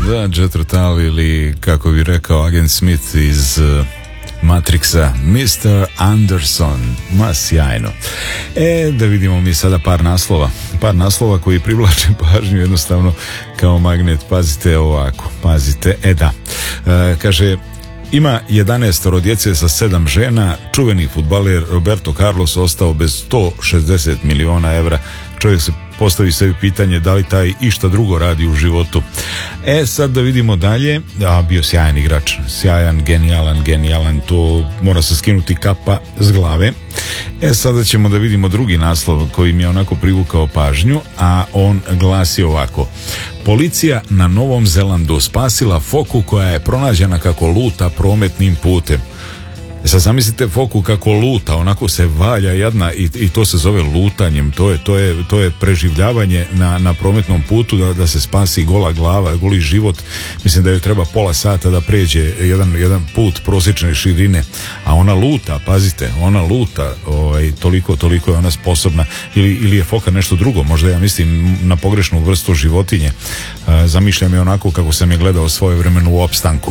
Da, Jethro Tull ili, kako bi rekao agent Smith iz Matrixa, Mr. Anderson. Ma, sjajno. Da vidimo mi sada par naslova koji privlače pažnju jednostavno kao magnet. Pazite ovako, da. Kaže, ima 11 djece sa 7 žena, čuveni fudbaler Roberto Carlos ostao bez 160 miliona evra. Čovjek se postavi sebi pitanje da li taj išta drugo radi u životu. Sad da vidimo dalje. Bio sjajan igrač, sjajan, genijalan, to mora se skinuti kapa s glave. Sada ćemo da vidimo drugi naslov koji mi je onako privukao pažnju, a on glasi ovako: policija na Novom Zelandu spasila foku koja je pronađena kako luta prometnim putem. Sad zamislite foku kako luta, onako se valja jadna i to se zove lutanjem. To je preživljavanje na prometnom putu, da se spasi gola glava, goli život. Mislim da joj treba pola sata da pređe jedan put prosječne širine, a ona luta, pazite, toliko je ona sposobna. Ili je foka nešto drugo, možda ja mislim na pogrešnu vrstu životinje. Zamišljam je onako kako sam je gledao svoje vremenu u Opstanku.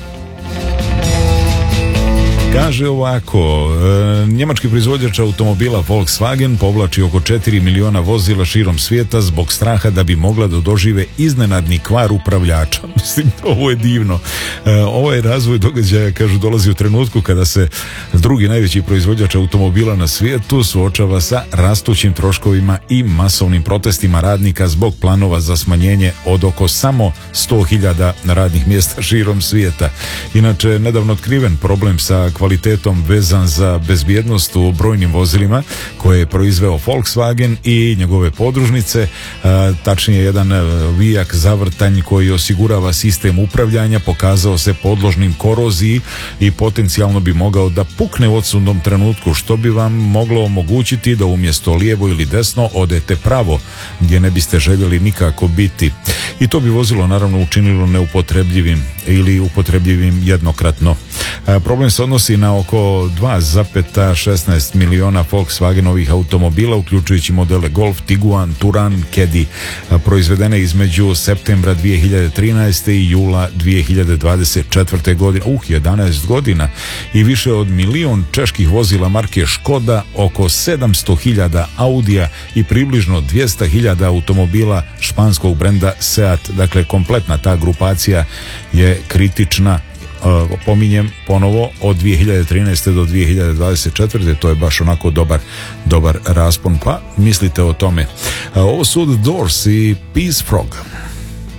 Kaže ovako, njemački proizvođač automobila Volkswagen povlači oko 4 miliona vozila širom svijeta zbog straha da bi mogla da dožive iznenadni kvar upravljača. Mislim, ovo je divno. Ovaj razvoj događaja, kažu, dolazi u trenutku kada se drugi najveći proizvođač automobila na svijetu suočava sa rastućim troškovima i masovnim protestima radnika zbog planova za smanjenje od oko samo 100.000 radnih mjesta širom svijeta. Inače, nedavno otkriven problem sa kvalitetom vezan za bezbjednost u brojnim vozilima koje je proizveo Volkswagen i njegove podružnice, tačnije jedan vijak zavrtanj koji osigurava sistem upravljanja pokazao se podložnim koroziji i potencijalno bi mogao da pukne u odsudnom trenutku, što bi vam moglo omogućiti da umjesto lijevo ili desno odete pravo, gdje ne biste željeli nikako biti. I to bi vozilo naravno učinilo neupotrebljivim ili upotrebljivim jednokratno. Problem se odnosi na oko 2,16 miliona Volkswagenovih automobila, uključujući modele Golf, Tiguan, Touran, Caddy, proizvedene između septembra 2013. i jula 2024. godine. 11 godina. I više od 1 milion čeških vozila marke Škoda, oko 700.000 Audija i približno 200.000 automobila španskog brenda Seat. Dakle, kompletna ta grupacija je kritična. Pominjem ponovo, od 2013. do 2024. To je baš onako dobar raspon, pa mislite o tome. Ovo su The Doors i Peace Frog.